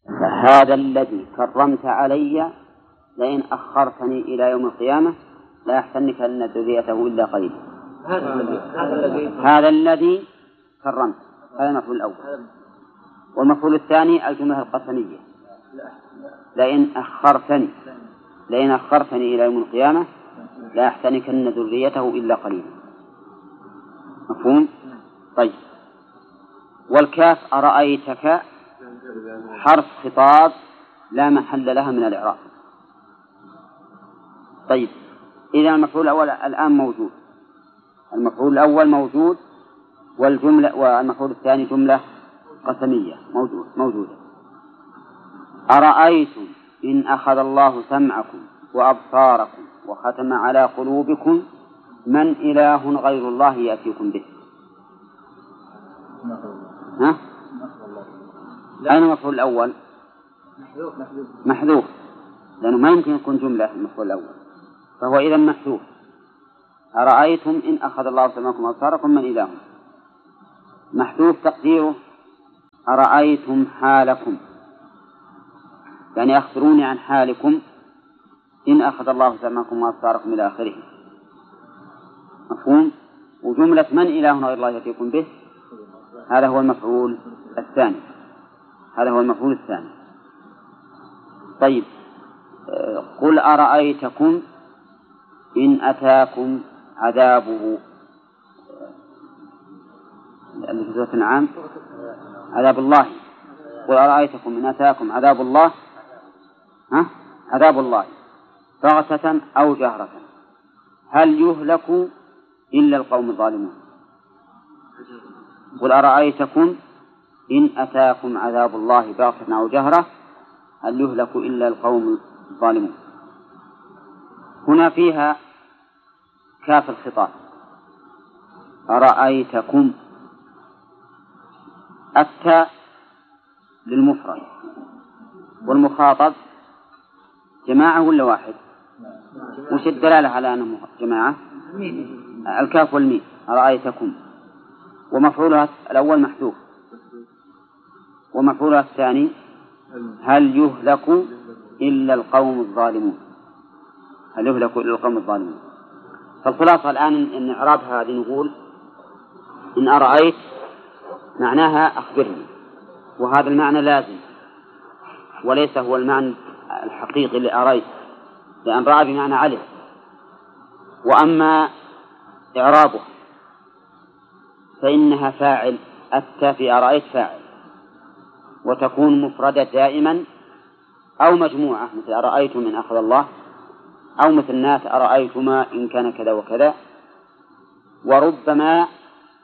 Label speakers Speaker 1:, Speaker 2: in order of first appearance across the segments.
Speaker 1: هذا الذي كرمت علي لئن أخرتني إلى يوم القيامة لا يحتنكن ذريته إلا قليلا. هذا الذي كرمت، هذا المفعول الأول. والمفعول الثاني الجملة القسمية، لئن أخرتني إلى يوم القيامة لا يحتنكن ذريته إلا قليلا. مفهوم؟ طيب. والكاف أرأيتك حرف خطاب لا محل لها من الإعراب. طيب، إذا المفعول الأول الآن موجود، المفعول الأول موجود، والمفعول الثاني جملة قسمية موجودة. أرأيتم إن أخذ الله سمعكم وأبصاركم وختم على قلوبكم من إله غير الله يأتيكم به. ها؟ أين المفعول الأول؟ محذوف، لأنه ما يمكن يكون جملة المفعول الأول، فهو إذا محذوف. أرأيتم إن أخذ الله سمعكم وأبصاركم من إله، محذوف تقديره أرأيتم حالكم، يعني أخبروني عن حالكم إن أخذ الله سمعكم وأبصاركم إلى آخره. مفهوم؟ وجملة من إله غير الله يأتيكم به هذا هو المفعول الثاني. طيب، قل أرأيتكم إن أتاكم عذابه، سورة الأنعام، عذاب الله. قل أرأيتكم إن أتاكم عذاب الله، عذاب الله بغتة أو جهرة هل يهلك إلا القوم الظالمون. قل أرأيتكم إن أتاكم عذاب الله بغتة أو جهرة هل يهلك إلا القوم الظالمون. هنا فيها كاف الخطاب أرأيتكم، التاء للمفرد، والمخاطب جماعة ولا واحد؟ وش الدلالة على أنه جماعة؟ الكاف والميم. أرأيتكم، ومفعولها الأول محذوف، ومفعولها الثاني هل يهلك إلا القوم الظالمون. فالخلاصة الآن إن إعراب هذه نقول إن أرأيت معناها أخبرني، وهذا المعنى لازم وليس هو المعنى الحقيقي لأرأيت، لأن رأى بمعنى علم. وأما إعرابها فإنها فاعل، أتى في أرأيت فاعل، وتكون مفردة دائما أو مجموعة مثل أرأيتم إن أخذ الله، أو مثل الناس أرأيتما إن كان كذا وكذا. وربما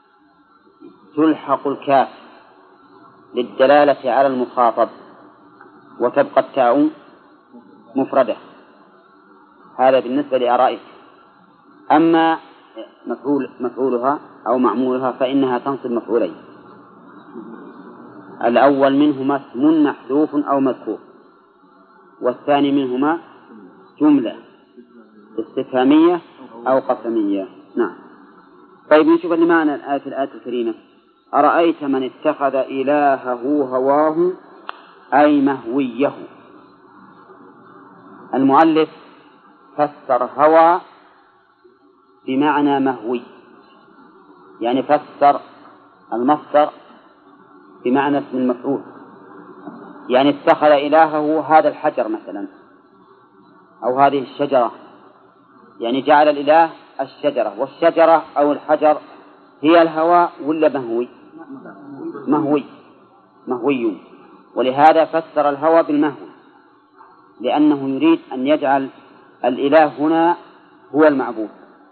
Speaker 1: تلحق الكاف للدلالة على المخاطب وتبقى التاء مفردة. هذا بالنسبة لأرأيت. أما مفعولها أو معمولها فإنها تنصب مفعولين، الأول منهما اسم محذوف أو مذكور، والثاني منهما جملة استفهامية أو قسمية. نعم. طيب، نشوف المعنى الآية الكريمة. أرأيت من اتخذ إلهه هواه أي مهويه. المؤلف فسر هوى بمعنى مهوي، يعني فسر المصدر بمعنى اسم المفعول، يعني اتخذ إلهه هذا الحجر مثلا أو هذه الشجرة، يعني جعل الإله الشجرة، والشجرة أو الحجر هي الهوى ولا مهوي. ولهذا فسر الهوى بالمهوي، لأنه يريد أن يجعل الإله هنا هو المعبود.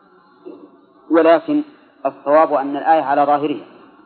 Speaker 1: ولكن الصواب أن الآية على ظاهرها،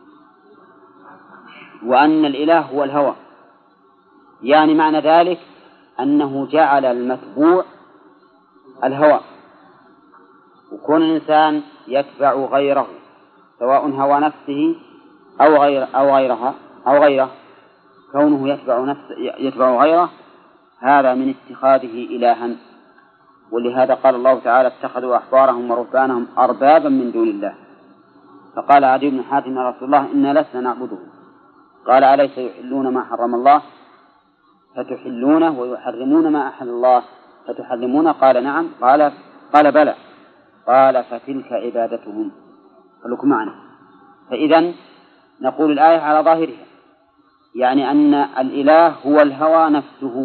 Speaker 1: وأن الإله هو الهوى، يعني معنى ذلك أنه جعل المتبوع الهوى، وكون الإنسان يتبع غيره سواء هوى نفسه أو غيره، كونه يتبع غيره هذا من اتخاذه إلها. ولهذا قال الله تعالى اتخذوا أحبارهم ورهبانهم أربابا من دون الله. فقال عدي بن حاتم يا رسول الله إنا لسنا نعبدهم. قال أليس يحلون ما حرم الله؟ فتحلونه ويحرمون ما أحل الله فتحرمونه؟ قال نعم. قال بلى. قال فتلك عبادتهم. خلوكم معنا. فإذا نقول الآية على ظاهرها، يعني أن الإله هو الهوى نفسه،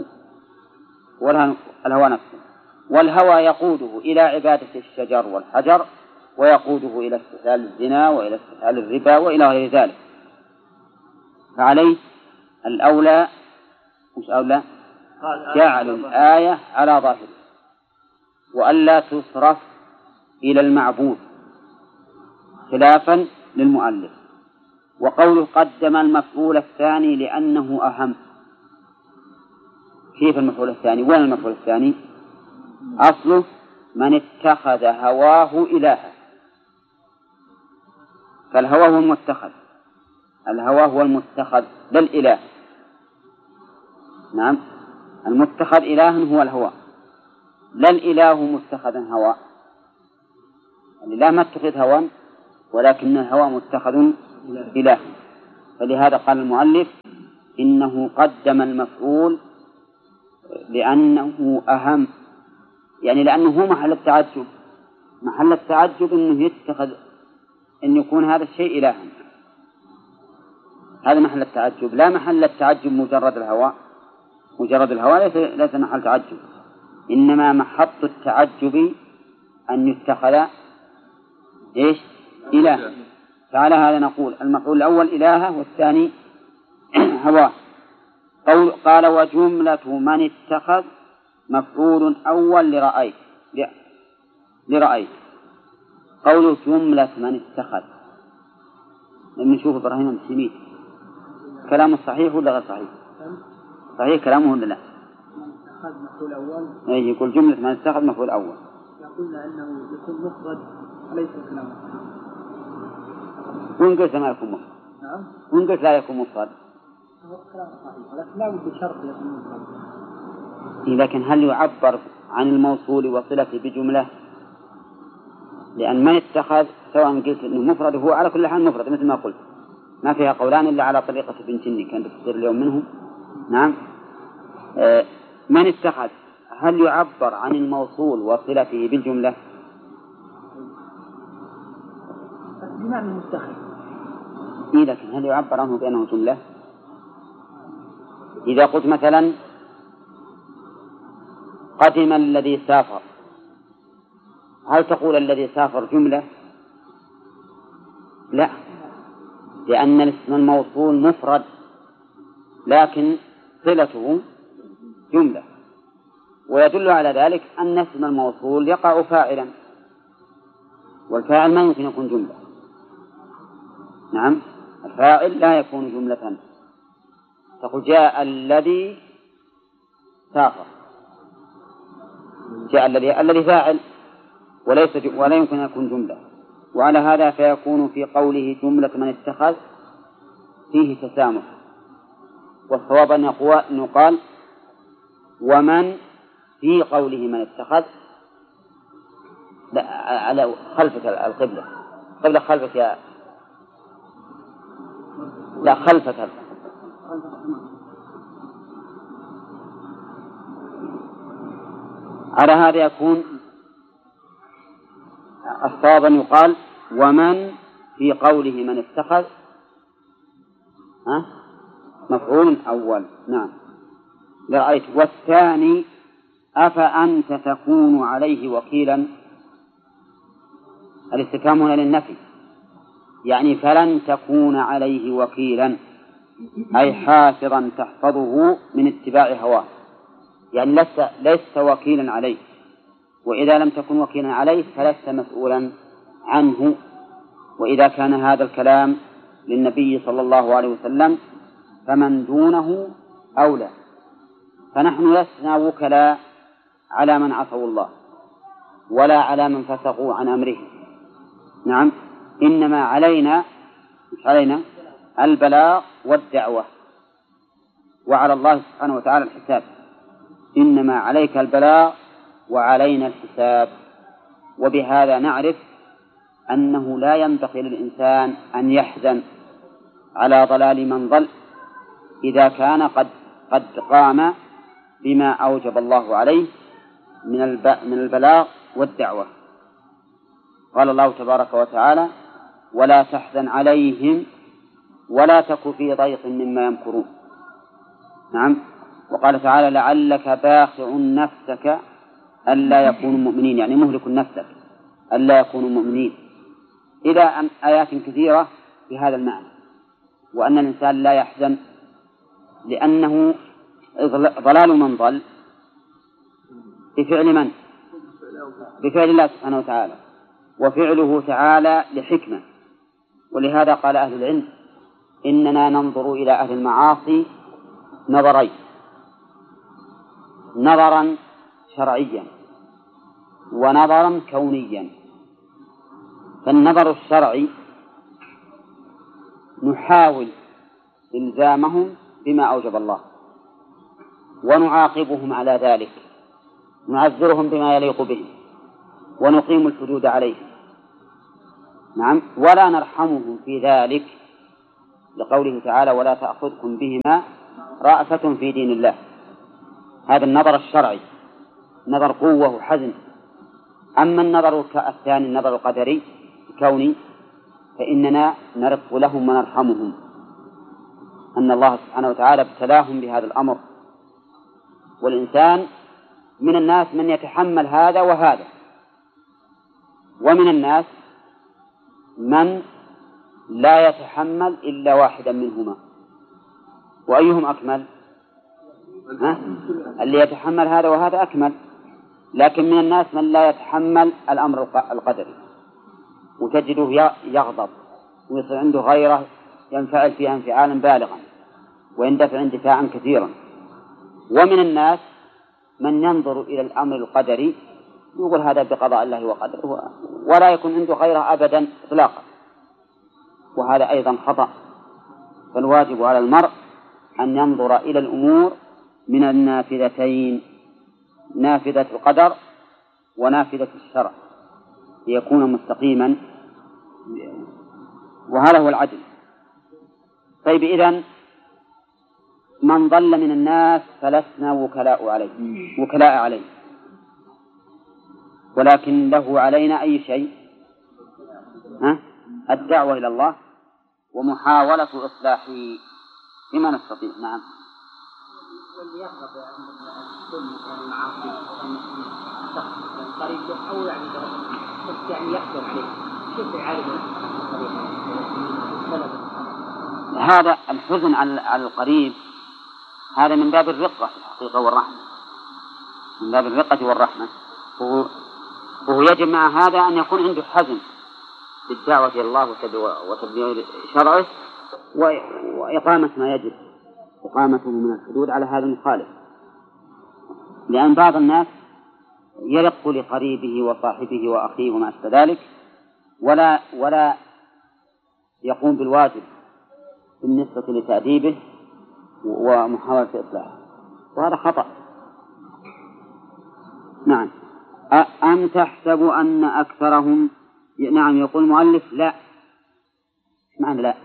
Speaker 1: والهوى يقوده إلى عبادة الشجر والحجر، ويقوده إلى استحلال الزنا وإلى استحلال الربا وإلى غير ذلك. فعليه الأولى مش أولى جعل الآية على ظاهرها وألا تصرف إلى المعبود خلافا للمؤلف. وقوله قدم المفعول الثاني لأنه أهم. كيف المفعول الثاني؟ وين المفعول الثاني؟ أصله من اتخذ هواه إلها، فالهوى هو المتخذ، الهوى هو المتخذ لا الإله. نعم، المتخذ إله هو الهوى، لا الإله متخذا هوى. الإله ما اتخذ هوى، ولكن الهوى متخذ إله. فلهذا قال المؤلف إنه قدم المفعول لأنه أهم، يعني لأنه هو محل التعجب. محل التعجب أنه يتخذ أن يكون هذا الشيء إلها، هذا محل التعجب. لا محل التعجب مجرد الهوى، مجرد الهوى ليس محل تعجب، إنما محط التعجب أن يتخذ إيش؟ إله. فعلى هذا نقول المفعول الأول إلهه والثاني هواه. قال وجملة من اتخذ مفعول أول لرأيت. قول جملة من اتخذ، لما نشوف إبراهيم المسلمين كلامه صحيح ولا غير صحيح؟ صحيح كلامه ولا لا؟
Speaker 2: اتخذ مفعول أول.
Speaker 1: يقول جملة من اتخذ مفعول أول.
Speaker 2: يقولنا أنه يكون مفرد وليس كلامه.
Speaker 1: وإن قلت ما يكون مفرد.
Speaker 2: نعم.
Speaker 1: وإن قلت لا يكون مفرد.
Speaker 2: هو كلام صحيح، ولكن لا بد شرط يكون مفرد.
Speaker 1: لكن هل يعبر عن الموصول وصلته بجملة؟ لأن من اتخذ سواء قلت إنه مفرد هو على كل حال مفرد مثل ما قلت، ما فيها قولان إلا على طريقة ابن جني كانت تصير اليوم منهم. نعم. من اتخذ هل يعبر عن الموصول وصلته بالجملة؟
Speaker 2: بمعنى المتخذ.
Speaker 1: لكن هل يعبر عنه بأنه جملة؟ إذا قلت مثلا قدم الذي سافر، هل تقول الذي سافر جملة؟ لا، لأن الاسم الموصول مفرد لكن صلته جملة، ويدل على ذلك أن اسم الموصول يقع فاعلا، والفاعل ما يمكن يكون جملة. نعم، الفاعل لا يكون جملة. تقول جاء الذي سافر، جاء الذي فاعل ولا يمكن أن يكون جملة. وعلى هذا فيكون في قوله جملة من اتخذ فيه تسامح، والصواب أن يقال ومن في قوله من اتخذ. لا، على خلفك القبلة، قبل خلفك يا لا خلفك. على هذا يكون الصواب أن يقال ومن في قوله من اتخذ مفعول أول. نعم لرأيت. والثاني أفأنت تكون عليه وكيلا. الاستفهام هنا للنفي، يعني فلن تكون عليه وكيلا، أي حافظا تحفظه من اتباع هواه، يعني لست وكيلا عليه، وإذا لم تكن وكيلا عليه فلست مسؤولا عنه. وإذا كان هذا الكلام للنبي صلى الله عليه وسلم فمن دونه أولى، فنحن لسنا وكلاء على من عصوا الله ولا على من فسقوا عن أمره. نعم، إنما علينا البلاغ والدعوة، وعلى الله سبحانه وتعالى الحساب. إنما عليك البلاغ وعلينا الحساب. وبهذا نعرف أنه لا ينبغي للإنسان أن يحزن على ضلال من ضل إذا كان قد قد قام بما أوجب الله عليه من البلاغ والدعوة. قال الله تبارك وتعالى: ولا تحزن عليهم ولا تك في ضيق مما يمكرون. نعم. وقال تعالى: لعلك باخع نفسك ألا يكونوا مؤمنين، يعني مهلك نفسك ألا يكونوا مؤمنين، إلى آيات كثيرة في هذا المعنى. وأن الإنسان لا يحزن، لأنه ضلال من ضل بفعل من؟ بفعل الله سبحانه وتعالى، وفعله تعالى لحكمة. ولهذا قال أهل العلم: إننا ننظر إلى أهل المعاصي نظرين: نظرا شرعيا ونظرا كونيا. فالنظر الشرعي نحاول إلزامهم بما أوجب الله، ونعاقبهم على ذلك، نعذرهم بما يليق بهم، ونقيم الحدود عليهم. نعم. ولا نرحمهم في ذلك، لقوله تعالى: ولا تأخذكم بهما رأفة في دين الله. هذا النظر الشرعي، نظر قوة وحزم. أما النظر الثاني، النظر القدري الكوني، فإننا نرق لهم ونرحمهم، أن الله سبحانه وتعالى ابتلاهم بهذا الأمر. والإنسان من الناس من يتحمل هذا وهذا، ومن الناس من لا يتحمل إلا واحدا منهما. وأيهم أكمل؟ اللي يتحمل هذا وهذا أكمل. لكن من الناس من لا يتحمل الأمر القدري، وتجده يغضب ويصير عنده غيره، ينفعل فيها انفعالا بالغا ويندفع اندفاعا كثيرا. ومن الناس من ينظر إلى الأمر القدري يقول هذا بقضاء الله وقدره، ولا يكون عنده غيره أبدا إطلاقا، وهذا أيضا خطأ. فالواجب على المرء أن ينظر إلى الأمور من النافذتين: نافذة القدر ونافذة الشرع، ليكون مستقيما، وهذا هو العدل. طيب، إذن من ضل من الناس فلسنا وكلاء عليه، ولكن له علينا أي شيء؟ الدعوة إلى الله ومحاولة إصلاحه بما نستطيع. نعم.
Speaker 2: واللي يغضب عن المعاصي قريب أو يعني يقدر عليه، كيف يعالج
Speaker 1: هذا الحزن على القريب؟ هذا من باب الرقة في الحقيقة والرحمة، من باب الرقة والرحمة. وهو يجب مع هذا أن يكون عنده حزم بالدعوة إلى الله وتبليغ شرعه وإقامة ما يجب إقامته من الحدود على هذا المخالف. لأن بعض الناس يرق لقريبه وصاحبه وأخيه وما أشبه ذلك، ولا يقوم بالواجب بالنسبة لتأديبه ومحاولة إصلاحه، وهذا خطأ. نعم. أم تحسب أن أكثرهم، نعم، يقول المؤلف لا. معنى لا؟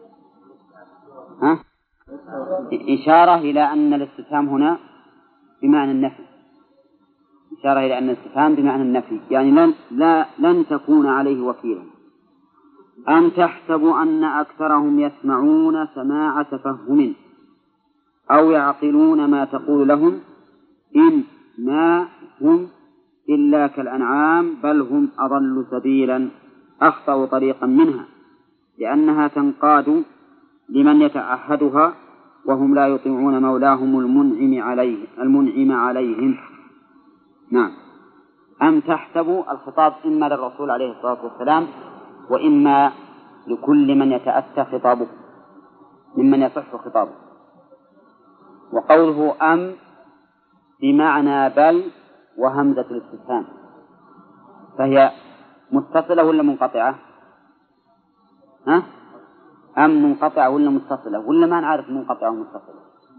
Speaker 1: إشارة إلى أن الاستفهام هنا بمعنى النفي، إشارة إلى أن الاستفهام بمعنى النفي، يعني لن تكون عليه وكيلا. أم تحسب أن أكثرهم يسمعون سماع تفهم أو يعقلون ما تقول لهم إن ما هم إلا كالأنعام بل هم أضل سبيلا أخطأ طريقا منها، لأنها تنقاد لمن يتعهدها وهم لا يطيعون مولاهم المنعم عليهم. نعم. أم تحسب الخطاب إما للرسول عليه الصلاة والسلام وإما لكل من يتأتى خطابه ممن يصح خطابه. وقوله أم بمعنى بل وهمزة الاستفهام، فهي متصلة ولا منقطعة؟ أم منقطعة ولا متصلة؟ ولا ما نعرف منقطعة ومتصلة؟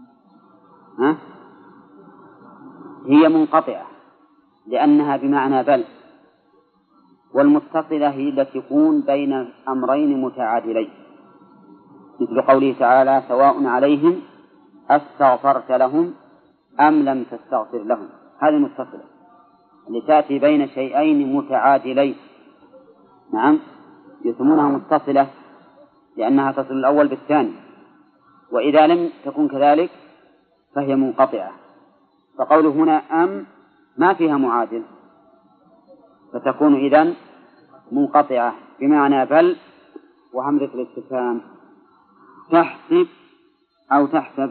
Speaker 1: هي منقطعة لأنها بمعنى بل، والمتصلة هي التي تكون بين أمرين متعادلين، مثل قوله تعالى: سواء عليهم أستغفرت لهم أم لم تستغفر لهم. هذه متصلة اللي تأتي بين شيئين متعادلين، نعم، يسمونها متصلة لأنها تصل الأول بالثاني، وإذا لم تكن كذلك فهي منقطعة. فقوله هنا أم ما فيها معادل، فتكون إذن منقطعة بمعنى بل وهمزة الاستفهام. تحسب أو تحسب،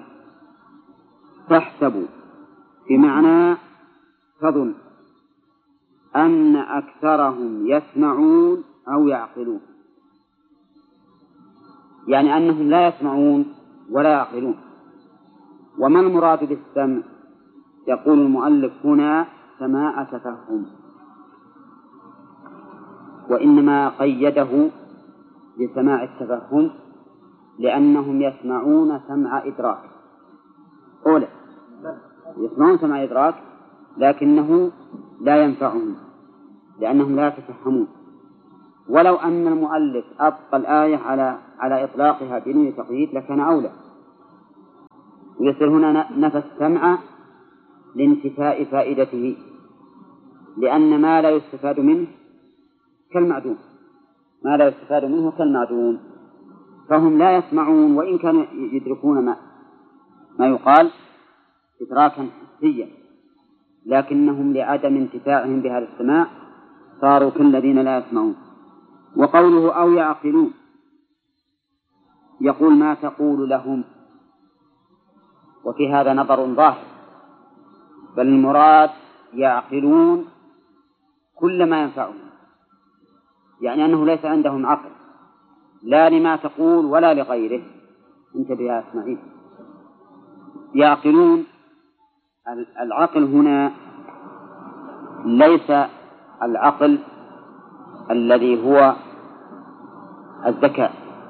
Speaker 1: تحسب بمعنى تظن أن أكثرهم يسمعون أو يعقلون، يعني أنهم لا يسمعون ولا يعقلون. وما المراد بالسمع؟ يقول المؤلف هنا سماع تفهم، وإنما قيده بسماع التفهم لأنهم يسمعون سمع إدراك. أولا يسمعون سمع إدراك لكنه لا ينفعهم لأنهم لا يتفهمون. ولو أن المؤلف أبقى الآية على إطلاقها بدون تقييد لكان أولى، ويصير هنا نفى السمع لانتفاء فائدته، لأن ما لا يستفاد منه كالمعدوم، ما لا يستفاد منه كالمعدوم. فهم لا يسمعون وإن كانوا يدركون ما يقال إدراكا حسيا، لكنهم لعدم انتفاعهم بهذا السماع صاروا كالذين لا يسمعون. وقوله أو يعقلون، يقول ما تقول لهم، وفي هذا نظر ظاهر، بل المراد يعقلون كل ما ينفعهم، يعني أنه ليس عندهم عقل لا لما تقول ولا لغيره. انتبه يا إسماعيل، يعقلون. العقل هنا ليس العقل الذي هو الذكاء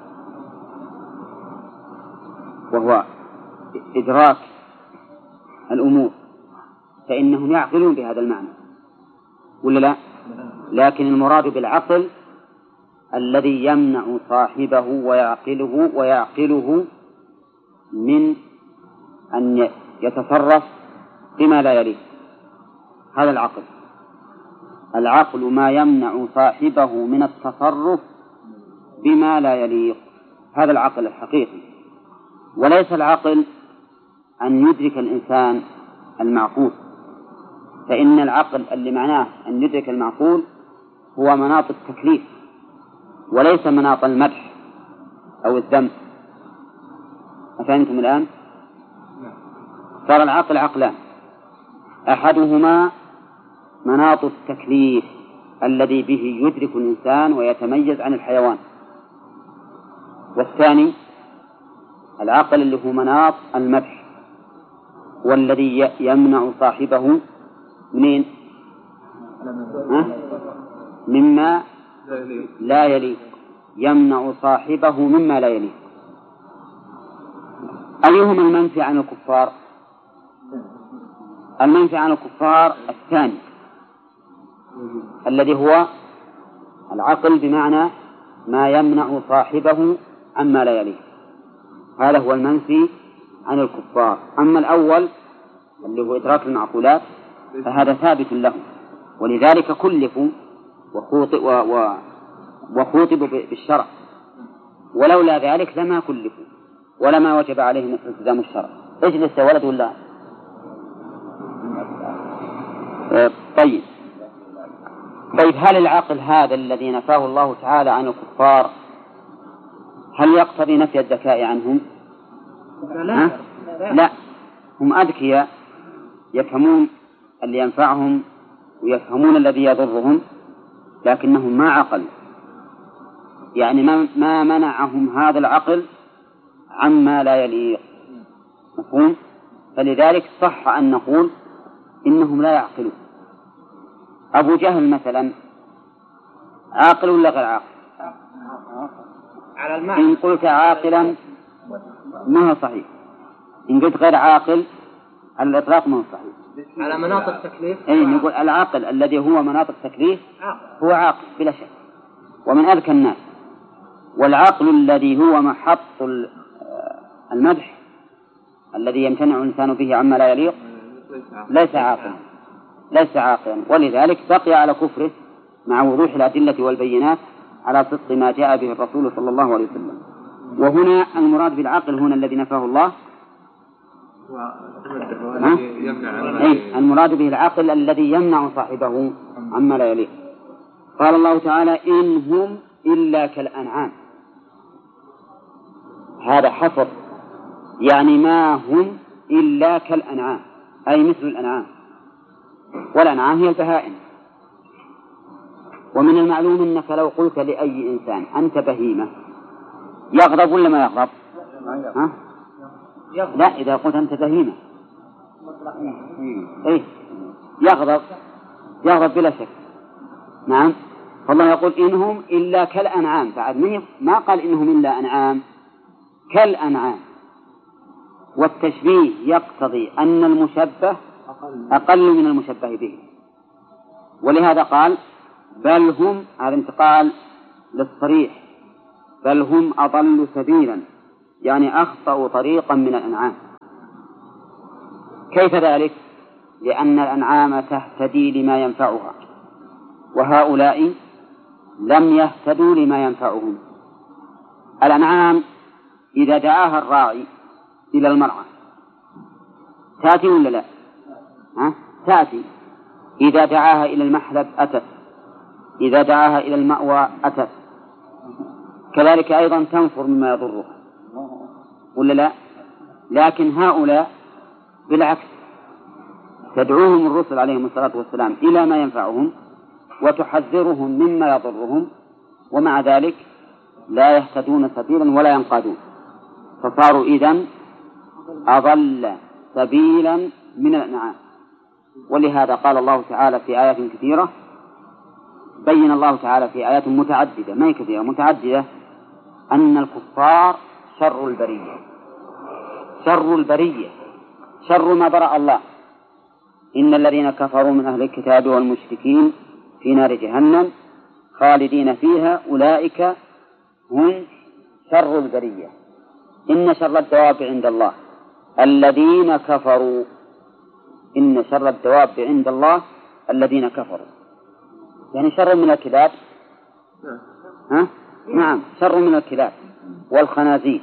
Speaker 1: وهو إدراك الأمور، فإنهم يعقلون بهذا المعنى ولا لا؟ لكن المراد بالعقل الذي يمنع صاحبه ويعقله من أن يتصرف بما لا يليق. هذا العقل. العقل ما يمنع صاحبه من التصرف بما لا يليق، هذا العقل الحقيقي. وليس العقل أن يدرك الإنسان المعقول، فإن العقل اللي معناه أن يدرك المعقول هو مناط التكليف وليس مناط المدح أو الذم. أفهمتم الآن؟ صار العقل عقلان، أحدهما مناط التكليف الذي به يدرك الإنسان ويتميز عن الحيوان، والثاني العقل اللي هو مناط المدح والذي يمنع صاحبه منين؟ مما لا يليق، يمنع صاحبه مما لا يليق. أيهما المنفي عن الكفار؟ المنفي عن الكفار الثاني الذي هو العقل بمعنى ما يمنع صاحبه عما لا يليق، هذا هو المنفي عن الكفار. أما الأول اللي هو إدراك المعقولات فهذا ثابت لهم، ولذلك كلفوا وخوطبوا بالشرع، ولولا ذلك لما كلفوا ولما وجب عليهم التزام الشرع. اجلس يا ولد ولا طيب هل العقل هذا الذي نفاه الله تعالى عن الكفار هل يقتضي نفي الذكاء عنهم؟ لا، هم أذكياء يفهمون اللي ينفعهم ويفهمون الذي يضرهم، لكنهم ما عقلوا، يعني ما منعهم هذا العقل عما لا يليق. مفهوم؟ فلذلك صح أن نقول إنهم لا يعقلون. أبو جهل مثلا عاقل ولا غير عاقل؟ إن قلت عاقلا ما هو صحيح، إن قلت غير عاقل على الإطلاق ما هو صحيح.
Speaker 2: على مناط التكليف
Speaker 1: أي نقول العاقل الذي هو مناط التكليف هو عاقل بلا شك ومن أذكى الناس، والعقل الذي هو محط المدح الذي يمتنع الإنسان به عما لا يليق ليس عاقلا، ولذلك بقي على كفره مع وضوح الأدلة والبينات على صدق ما جاء به الرسول صلى الله عليه وسلم. وهنا المراد بالعقل هنا الذي نفاه الله المراد به العقل الذي يمنع صاحبه عما لا يليق. قال الله تعالى إن هم إلا كالأنعام، هذا حصر، يعني ما هم إلا كالأنعام أي مثل الأنعام، والأنعام هي البهائم. ومن المعلوم أنك لو قلت لأي إنسان أنت بهيمة يغضب ولا ما يغضب؟ لا، إذا قلت أنت بهيمة يغضب بلا شك. نعم، فالله يقول إنهم إلا كالأنعام، بعد ما قال إنهم إلا أنعام، كالأنعام. والتشبيه يقتضي أن المشبه أقل من المشبه به، ولهذا قال بل هم، هذا انتقال للصريح، بل هم أضل سبيلا، يعني أخطأوا طريقا من الأنعام. كيف ذلك؟ لأن الأنعام تهتدي لما ينفعها، وهؤلاء لم يهتدوا لما ينفعهم. الأنعام إذا دعاها الراعي إلى المرعى تأتي ولا لا؟ تأتي. إذا دعاها إلى المحلب أتت، إذا دعاها إلى المأوى أتت، كذلك أيضا تنفر مما يضرها ولا لا؟ لكن هؤلاء بالعكس، تدعوهم الرسل عليهم الصلاة والسلام إلى ما ينفعهم وتحذرهم مما يضرهم، ومع ذلك لا يهتدون سبيلا ولا ينقادون، فصاروا إذن أضل سبيلا من الأنعام. ولهذا قال الله تعالى في آيات كثيرة، بين الله تعالى في آيات متعددة، ما هي كثيرة متعددة، أن الكفار شر البرية، شر ما برأ الله. إن الذين كفروا من أهل الكتاب والمشركين في نار جهنم خالدين فيها أولئك هم شر البرية. إن شر الدواب عند الله الذين كفروا، إن شر الدواب عند الله الذين كفروا، يعني شر من الكلاب. نعم، شر من الكلاب والخنازير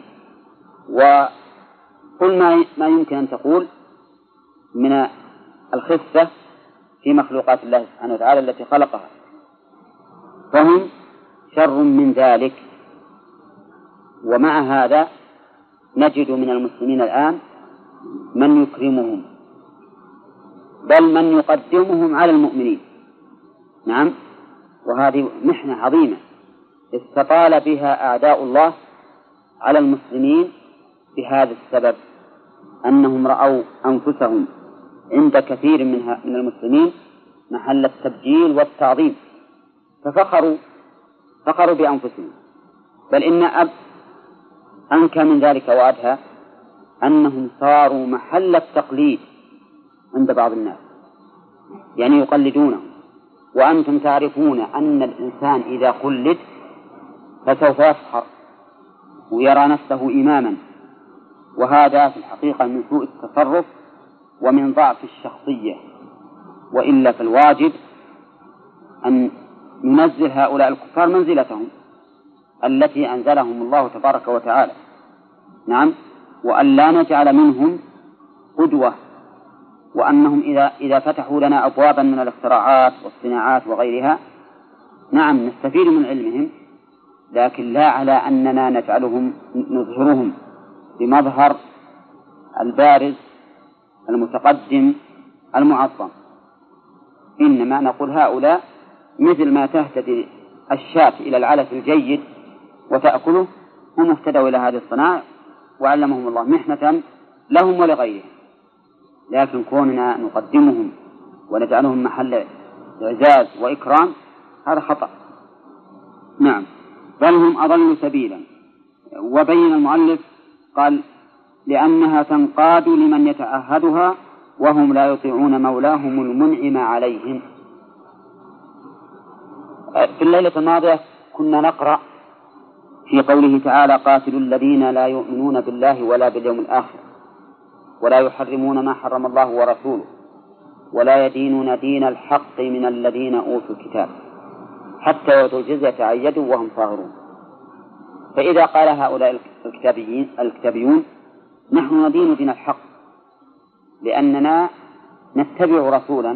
Speaker 1: وكل ما يمكن أن تقول من الخفة في مخلوقات الله سبحانه وتعالى التي خلقها، فهم شر من ذلك. ومع هذا نجد من المسلمين الآن من يكرمهم، بل من يقدمهم على المؤمنين. نعم، وهذه محنة عظيمة استطال بها أعداء الله على المسلمين بهذا السبب، أنهم رأوا أنفسهم عند كثير من المسلمين محل التبجيل والتعظيم، ففخروا بأنفسهم. بل إن أنكى من ذلك وأدهى أنهم صاروا محل التقليد عند بعض الناس، يعني يقلدونهم. وأنتم تعرفون أن الإنسان إذا قلد فسوف يفخر ويرى نفسه إماما، وهذا في الحقيقة من سوء التصرف ومن ضعف الشخصية، وإلا فالواجب أن ننزل هؤلاء الكفار منزلتهم التي أنزلهم الله تبارك وتعالى. نعم، وأن لا نجعل منهم قدوة، وأنهم إذا فتحوا لنا أبوابا من الاختراعات والصناعات وغيرها نعم نستفيد من علمهم، لكن لا على أننا نظهرهم بمظهر البارز المتقدم المعظم. إنما نقول هؤلاء مثل ما تهتدي الشاة إلى العلف الجيد وتأكله، هم اهتدوا إلى هذه الصناعة وعلمهم الله محنة لهم ولغيرهم. لكن كوننا نقدمهم ونجعلهم محل إعزاز وإكرام هذا خطأ. نعم، بل هم أضل سبيلا. وبين المؤلف قال لأنها تنقاد لمن يتعهدها وهم لا يطيعون مولاهم المنعم عليهم. في الليلة الماضية كنا نقرأ في قوله تعالى قاتلوا الذين لا يؤمنون بالله ولا باليوم الآخر. ولا يحرمون ما حرم الله ورسوله ولا يدينون دين الحق من الذين أوتوا الكتاب حتى يعطوا الجزية عن يد وهم صاغرون. فإذا قال هؤلاء الكتابيون نحن ندين دين الحق لأننا نتبع رسولا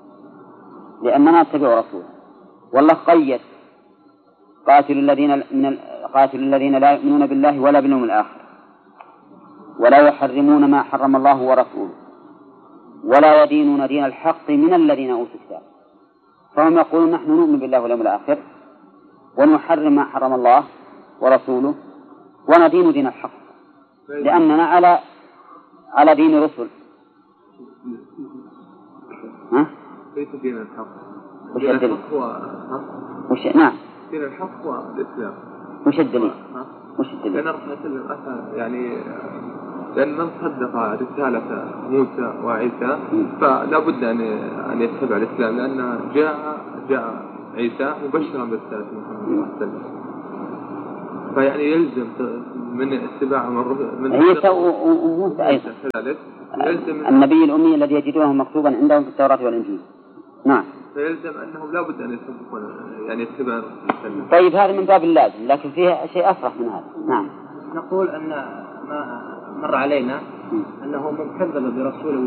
Speaker 1: والله قيد قاتل الذين لا يؤمنون بالله ولا باليوم الآخر ولا يحرمون ما حرم الله ورسوله ولا يدينون دين الحق من الذين أوتوا الكتاب. فهم يقولون نحن نؤمن بالله واليوم الآخر ونحرم ما حرم الله ورسوله وندين دين الحق لأننا على دين رسل.
Speaker 3: ليس دين الحق.
Speaker 1: وش الدليل؟ نعم.
Speaker 3: دين الحق والإسلام.
Speaker 1: وش الدليل؟
Speaker 3: لأن من صدق رسالة موسى وعيسى فلا بد أن يتبع الإسلام لأن جاء عيسى مبشرا برسالة محمد صلى الله عليه وسلم. فيعني يلزم من اتباع من
Speaker 1: عيسى وموسى أيضا النبي الأمي الذي يجدونه مكتوبا عندهم في التوراة والإنجيل. نعم.
Speaker 3: فيلزم أنهم لا بد أن يصدقون يعني اتباع الإسلام.
Speaker 1: طيب هذا من باب اللازم لكن فيه شيء أفرح من هذا. نعم.
Speaker 2: نقول أن ما مر علينا أنه من كذب برسوله